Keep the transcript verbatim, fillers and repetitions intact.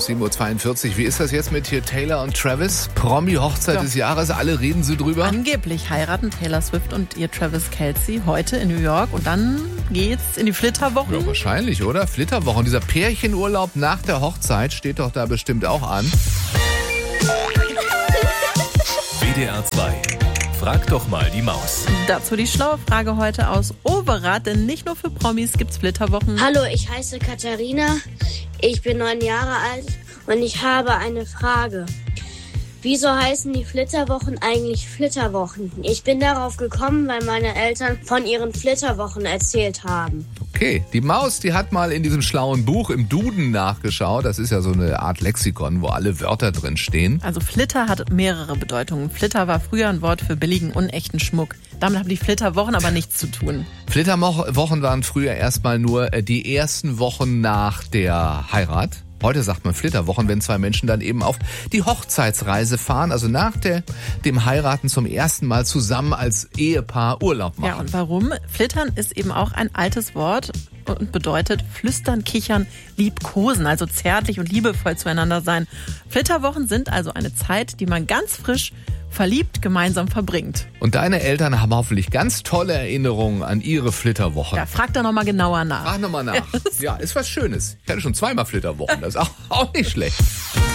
auf sieben Uhr zweiundvierzig. Wie ist das jetzt mit hier Taylor und Travis? Promi-Hochzeit Ja. des Jahres, alle reden sie drüber. Angeblich heiraten Taylor Swift und ihr Travis Kelce heute in New York und dann geht's in die Flitterwochen. Ja, wahrscheinlich, oder? Flitterwochen, dieser Pärchenurlaub nach der Hochzeit steht doch da bestimmt auch an. W D R zwei. Frag doch mal die Maus. Dazu die schlaue Frage heute aus Overath, denn nicht nur für Promis gibt's Flitterwochen. Hallo, ich heiße Katharina, ich bin neun Jahre alt und ich habe eine Frage. Wieso heißen die Flitterwochen eigentlich Flitterwochen? Ich bin darauf gekommen, weil meine Eltern von ihren Flitterwochen erzählt haben. Okay, die Maus, die hat mal in diesem schlauen Buch im Duden nachgeschaut. Das ist ja so eine Art Lexikon, wo alle Wörter drin stehen. Also Flitter hat mehrere Bedeutungen. Flitter war früher ein Wort für billigen, unechten Schmuck. Damit haben die Flitterwochen aber nichts zu tun. Flitterwochen waren früher erstmal nur die ersten Wochen nach der Heirat. Heute sagt man Flitterwochen, wenn zwei Menschen dann eben auf die Hochzeitsreise fahren, also nach der, dem Heiraten zum ersten Mal zusammen als Ehepaar Urlaub machen. Ja, und warum? Flittern ist eben auch ein altes Wort und bedeutet flüstern, kichern, liebkosen, also zärtlich und liebevoll zueinander sein. Flitterwochen sind also eine Zeit, die man ganz frisch verliebt gemeinsam verbringt. Und deine Eltern haben hoffentlich ganz tolle Erinnerungen an ihre Flitterwochen. Ja, frag da nochmal genauer nach. Frag nochmal nach. Ja, ist was Schönes. Ich hatte schon zweimal Flitterwochen, das ist auch, auch nicht schlecht.